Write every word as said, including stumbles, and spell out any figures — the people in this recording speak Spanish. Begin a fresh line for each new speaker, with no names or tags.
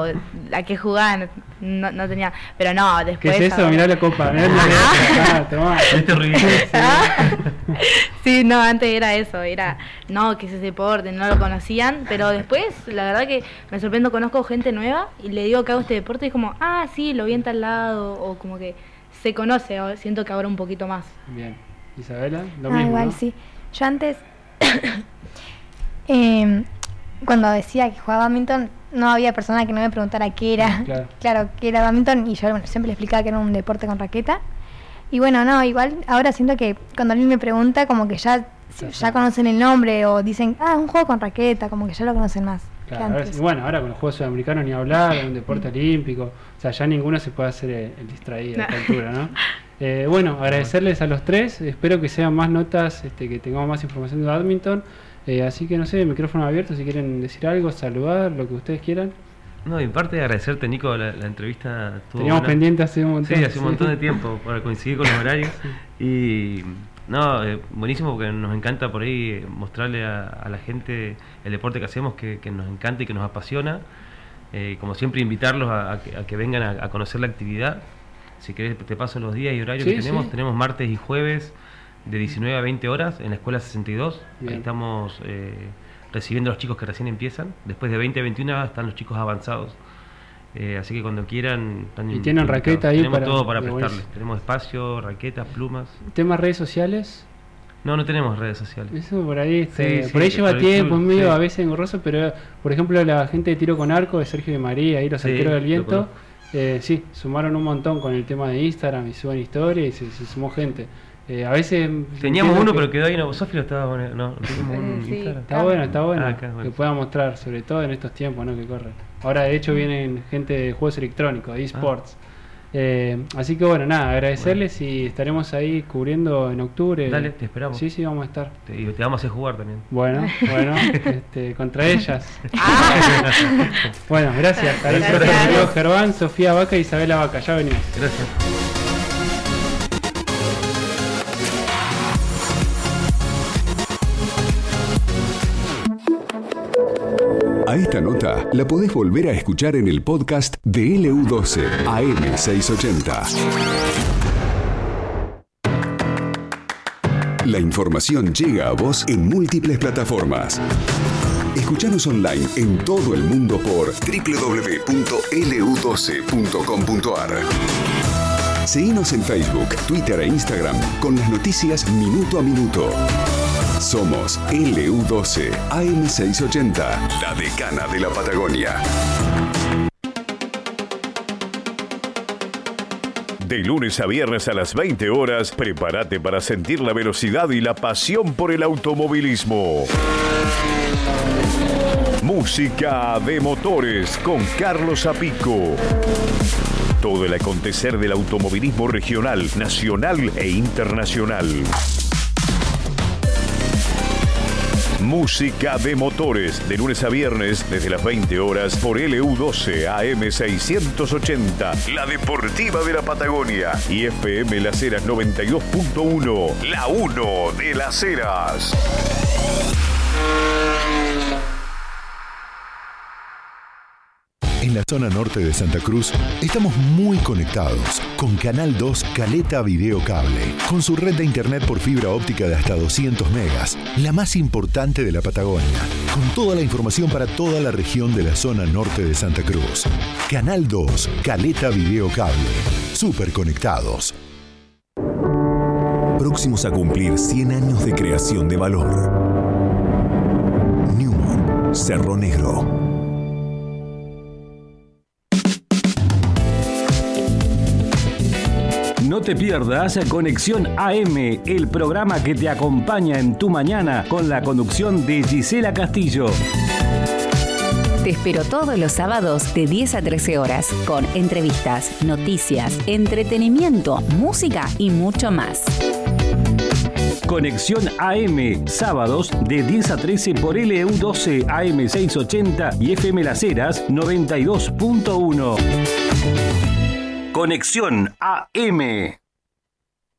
o a qué jugaban, no, no tenía, pero no, después...
¿Qué es eso? Ahora... Mirá la copa, mirá la ah, tomá.
Este horrible.
Sí, no, antes era eso, era, no, que ese deporte, no lo conocían, pero después, la verdad que me sorprendo, conozco gente nueva y le digo que hago este deporte y es como, ah, sí, lo vi en tal lado, o como que se conoce, siento que ahora un poquito más.
Bien. Isabela, lo
ah,
mismo,
igual,
¿no?
sí. Yo antes, eh, cuando decía que jugaba badminton, no había persona que no me preguntara qué era. Claro, claro qué era badminton, y yo bueno, siempre le explicaba que era un deporte con raqueta. Y bueno, no, igual ahora siento que cuando alguien me pregunta, como que ya, sí, ya conocen el nombre o dicen, ah, es un juego con raqueta, como que ya lo conocen más.
Claro, ahora, y bueno, ahora con los Juegos Sudamericanos ni hablar, un deporte olímpico, o sea, ya ninguno se puede hacer el, el distraído a esta altura, ¿no? Eh, bueno, agradecerles a los tres, espero que sean más notas, este, que tengamos más información de badminton, eh, así que no sé, micrófono abierto, si quieren decir algo, saludar, lo que ustedes quieran.
No, y parte de agradecerte, Nico, la, la entrevista estuvo
Teníamos
buena.
pendiente hace un montón.
Sí, hace un montón de tiempo para coincidir con los horarios. Y no, eh, buenísimo, porque nos encanta por ahí mostrarle a, a la gente el deporte que hacemos, que, que nos encanta y que nos apasiona. Eh, como siempre, invitarlos a, a, que, a que vengan a, a conocer la actividad. Si querés, te paso los días y horarios sí, que tenemos. Sí. Tenemos martes y jueves de diecinueve a veinte horas en la escuela sesenta y dos. Bien. Ahí estamos eh, recibiendo a los chicos que recién empiezan. Después de veinte a veintiuno están los chicos avanzados. Eh, así que cuando quieran... Están
y tienen raqueta ahí
tenemos
para...
todo para prestarles. Bueno. Tenemos espacio, raquetas, plumas.
¿Temas redes sociales?
No, no tenemos redes sociales.
Eso por ahí, este,
sí,
por ahí
sí,
lleva tiempo, es medio
sí.
a veces engorroso, pero por ejemplo la gente de Tiro con Arco, de Sergio y María, ahí los
sí,
arqueros del viento, eh, sí, sumaron un montón con el tema de Instagram y suben historias y se, se sumó gente. Eh, a veces
teníamos uno que... pero quedó ahí, no, Sofi lo estaba poniendo, no, teníamos un
sí,
Instagram.
Está bueno, está bueno,
ah, acá, bueno,
que pueda mostrar, sobre todo en estos tiempos, ¿no? Que corren. Ahora de hecho vienen gente de juegos electrónicos, de eSports. Ah. Eh, así que bueno, nada, agradecerles bueno. Y estaremos ahí cubriendo en octubre.
Dale, te esperamos.
Sí, sí, vamos a estar.
Te, y te vamos a hacer jugar también.
Bueno, bueno, este, contra ellas. Bueno, gracias. Gracias. Gerván, Sofía Vaca y Isabela Vaca, ya venimos.
Gracias.
A esta nota la podés volver a escuchar en el podcast de L U doce A M seiscientos ochenta. La información llega a vos en múltiples plataformas. Escuchanos online en todo el mundo por doble u doble u doble u punto L U doce punto com punto A R. Seguinos en Facebook, Twitter e Instagram con las noticias minuto a minuto. Somos L U doce A M seiscientos ochenta, la decana de la Patagonia. De lunes a viernes a las veinte horas, prepárate para sentir la velocidad y la pasión por el automovilismo. Música de motores con Carlos Zapico. Todo el acontecer del automovilismo regional, nacional e internacional. Música de motores, de lunes a viernes, desde las veinte horas, por L U doce A M seiscientos ochenta, la deportiva de la Patagonia, y F M Las Heras noventa y dos punto uno, la uno de Las Heras. En la zona norte de Santa Cruz estamos muy conectados con Canal dos Caleta Video Cable, con su red de internet por fibra óptica de hasta doscientos megas, la más importante de la Patagonia, con toda la información para toda la región de la zona norte de Santa Cruz. Canal dos Caleta Video Cable, súper conectados. Próximos a cumplir cien años de creación de valor. Newmont, Cerro Negro.
No te pierdas Conexión A M, el programa que te acompaña en tu mañana con la conducción de Gisela Castillo.
Te espero todos los sábados de diez a trece horas con entrevistas, noticias, entretenimiento, música y mucho más.
Conexión A M, sábados de diez a trece por L U doce A M seiscientos ochenta y F M Las Heras noventa y dos punto uno. Conexión A M.